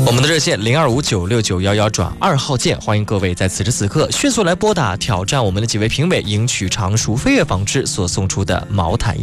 我们的热线02596911转2号键，欢迎各位在此时此刻迅速来拨打，挑战我们的几位评委，赢取常熟飞跃纺织所送出的毛毯